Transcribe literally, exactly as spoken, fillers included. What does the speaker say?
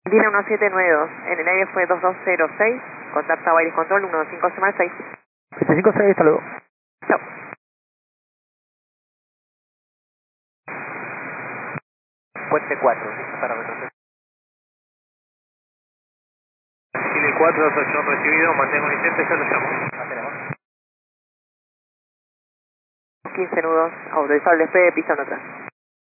Viene uno siete nueve dos, en el aire fue dos dos cero seis, contacta Wireless Control uno cinco seis. siete cinco seis, hasta luego. Chao. Puente cuatro, parámetros. Chile cuatro, dos ocho recibido, mantengo el intento, ya lo llamo. Mantenemos. quince nudos, autorizable despegue, pisando atrás.